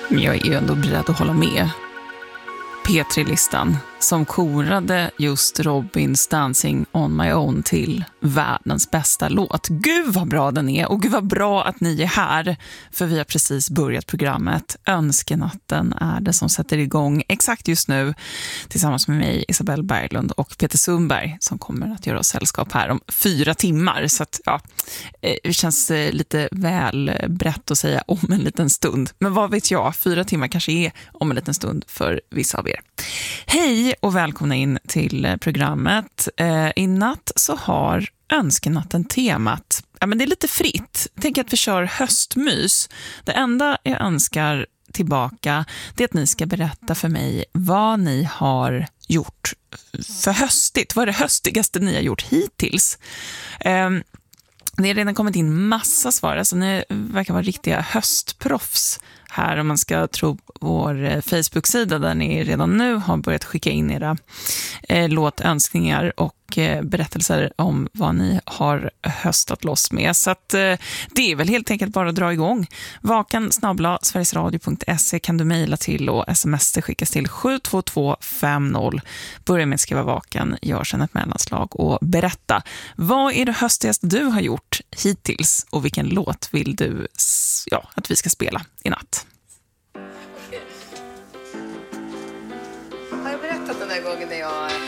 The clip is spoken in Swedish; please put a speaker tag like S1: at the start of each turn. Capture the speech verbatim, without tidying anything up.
S1: Men jag är ju ändå beredd att hålla med. P tre-listan som korade just Robins Dancing on my own till världens bästa låt. Gud vad bra den är, och gud vad bra att ni är här, för vi har precis börjat programmet. Önskenatten är det som sätter igång exakt just nu tillsammans med mig, Isabelle Berglund, och Peter Sundberg som kommer att göra oss sällskap här om fyra timmar. Så att, ja, det känns lite väl brett att säga om en liten stund. Men vad vet jag, fyra timmar kanske är om en liten stund för vissa av er. Hej och välkomna in till programmet. Eh, I natt så har önskenatten temat, ja, men det är lite fritt. Tänk att vi kör höstmys. Det enda jag önskar tillbaka, det är att ni ska berätta för mig vad ni har gjort för höstigt. Vad är det höstigaste ni har gjort hittills? Eh, Det har redan kommit in massa svar. Alltså ni verkar vara riktiga höstproffs här, om man ska tro vår Facebook-sida där ni redan nu har börjat skicka in era eh, låtönskningar och eh, berättelser om vad ni har höstat loss med. Så att, eh, det är väl helt enkelt bara att dra igång. Vakan snabel-a sverigesradio punkt se kan du mejla till, och sms det skickas till sju två två fem noll. Börja med att skriva vakan, gör sedan ett mellanslag och berätta. Vad är det höstigaste du har gjort hittills, och vilken låt vill du ja, att vi ska spela i natt?